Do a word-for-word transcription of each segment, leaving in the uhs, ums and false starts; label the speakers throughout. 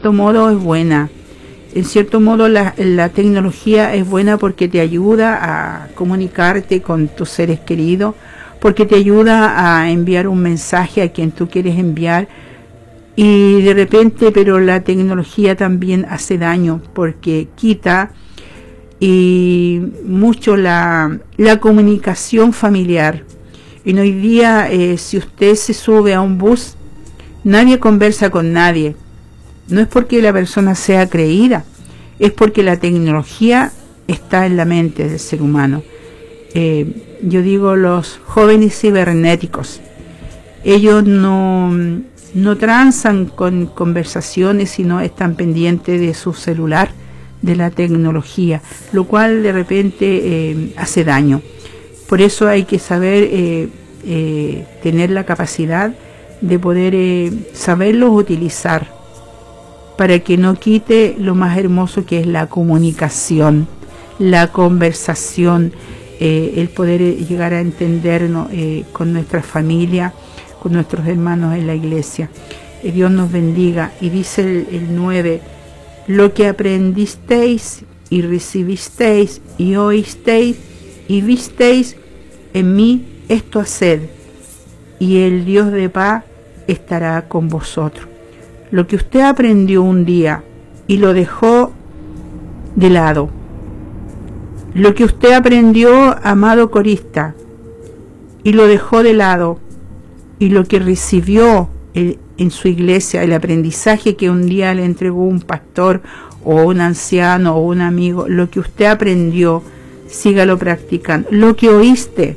Speaker 1: cierto modo es buena. En cierto modo la, la tecnología es buena porque te ayuda a comunicarte con tus seres queridos, porque te ayuda a enviar un mensaje a quien tú quieres enviar, y de repente, pero la tecnología también hace daño porque quita y mucho la, la comunicación familiar. Y hoy día, eh, si usted se sube a un bus, nadie conversa con nadie. No es porque la persona sea creída, es porque la tecnología está en la mente del ser humano. Eh, yo digo los jóvenes cibernéticos, ellos no, no transan con conversaciones, sino están pendientes de su celular, de la tecnología, lo cual de repente eh, hace daño. Por eso hay que saber eh, eh, tener la capacidad de poder eh, saberlos utilizar, para que no quite lo más hermoso que es la comunicación, la conversación, eh, el poder eh, llegar a entendernos eh, con nuestra familia, con nuestros hermanos en la iglesia. Eh, Dios nos bendiga. Y dice el, el nueve, lo que aprendisteis y recibisteis y oísteis y visteis en mí, esto haced, y el Dios de paz estará con vosotros. Lo que usted aprendió un día y lo dejó de lado, lo que usted aprendió, amado corista, y lo dejó de lado, y lo que recibió el, en su iglesia, el aprendizaje que un día le entregó un pastor o un anciano o un amigo, lo que usted aprendió, sígalo practicando. Lo que oíste,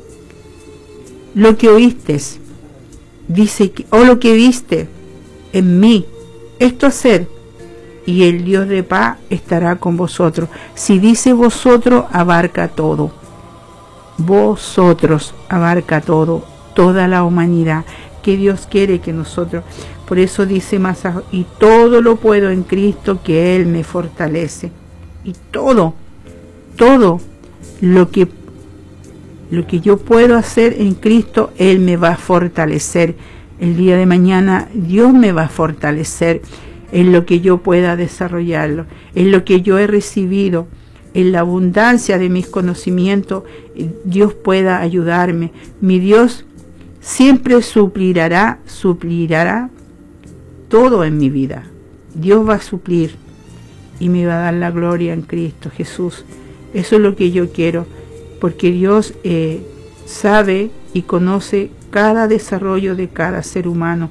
Speaker 1: lo que oíste, dice que, o lo que viste en mí, esto hacer, y el Dios de paz estará con vosotros. Si dice vosotros, abarca todo. Vosotros abarca todo, toda la humanidad, que Dios quiere que nosotros, por eso dice más abajo, y todo lo puedo en Cristo que Él me fortalece. Y todo, todo lo que, lo que yo puedo hacer en Cristo, Él me va a fortalecer. El día de mañana Dios me va a fortalecer en lo que yo pueda desarrollarlo, en lo que yo he recibido, en la abundancia de mis conocimientos, Dios pueda ayudarme. Mi Dios siempre suplirá, suplirá todo en mi vida. Dios va a suplir y me va a dar la gloria en Cristo Jesús. Eso es lo que yo quiero, porque Dios eh, sabe y conoce cada desarrollo de cada ser humano.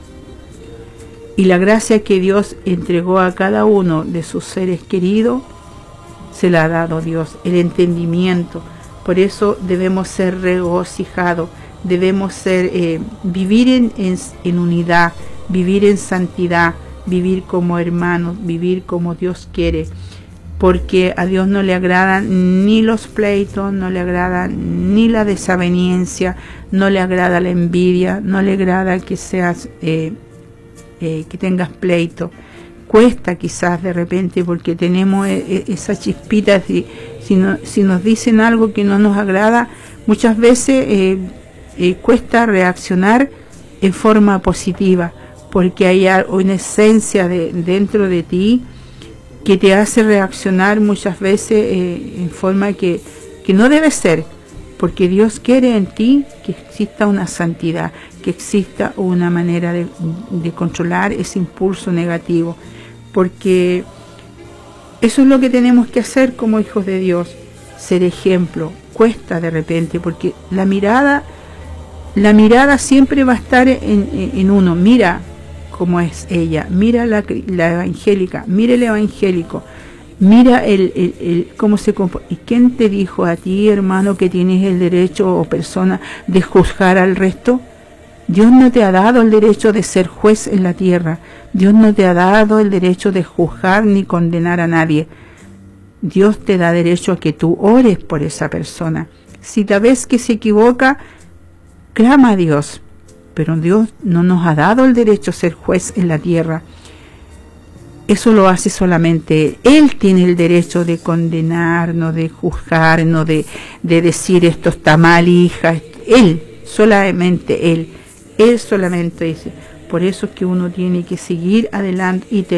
Speaker 1: Y la gracia que Dios entregó a cada uno de sus seres queridos, se la ha dado Dios, el entendimiento. Por eso debemos ser regocijados, debemos ser, eh, vivir en, en, en unidad, vivir en santidad, vivir como hermanos, vivir como Dios quiere. Porque a Dios no le agradan ni los pleitos, no le agrada ni la desaveniencia, no le agrada la envidia, no le agrada que seas, eh, eh, que tengas pleito. Cuesta quizás de repente porque tenemos eh, esas chispitas, y si, no, si nos dicen algo que no nos agrada, muchas veces eh, eh, cuesta reaccionar en forma positiva, porque hay una esencia de, dentro de ti que te hace reaccionar muchas veces eh, en forma que, que no debe ser, porque Dios quiere en ti que exista una santidad, que exista una manera de, de controlar ese impulso negativo, porque eso es lo que tenemos que hacer como hijos de Dios, ser ejemplo. Cuesta de repente, porque la mirada, la mirada siempre va a estar en, en, en uno. Mira cómo es ella, mira la, la evangélica, mira el evangélico, mira el, el, el cómo se comporta. ¿Y quién te dijo a ti, hermano, que tienes el derecho o persona de juzgar al resto? Dios no te ha dado el derecho de ser juez en la tierra. Dios no te ha dado el derecho de juzgar ni condenar a nadie. Dios te da derecho a que tú ores por esa persona. Si te ves que se equivoca, clama a Dios. Pero Dios no nos ha dado el derecho a ser juez en la tierra. Eso lo hace solamente Él. Él tiene el derecho de condenarnos, de juzgarnos, de, de decir esto está mal, hija. Él, solamente Él. Él solamente dice. Por eso es que uno tiene que seguir adelante y tener